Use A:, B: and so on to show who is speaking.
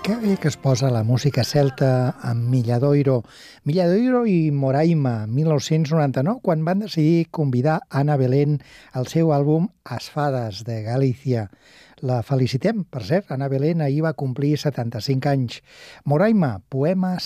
A: Que bé que es posa la música celta amb Milladoiro. Milladoiro i Moraima, 1999, quan van decidir convidar Ana Belén al seu àlbum As Fadas de Galícia. La felicitem, per cert, Ana Belén ahir va complir 75 anys. Moraima, poemes